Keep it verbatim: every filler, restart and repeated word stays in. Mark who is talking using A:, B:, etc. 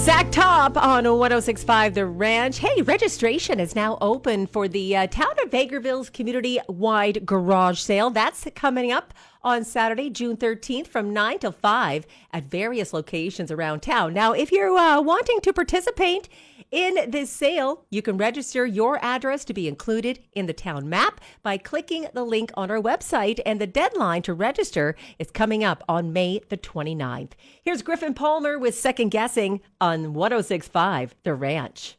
A: Zach Top on one oh six point five The Ranch. Hey, registration is now open for the uh, Town of Vegreville's community-wide garage sale. That's coming up on Saturday, June thirteenth from nine till five at various locations around town. Now, if you're uh, wanting to participate in this sale, you can register your address to be included in the town map by clicking the link on our website, and the deadline to register is coming up on May the twenty-ninth. Here's Griffin Palmer with Second Guessing on one oh six point five The Ranch.